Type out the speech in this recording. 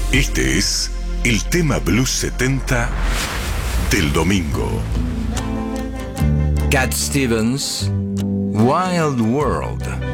Este es el tema Blues 70 del domingo. Cat Stevens, Wild World.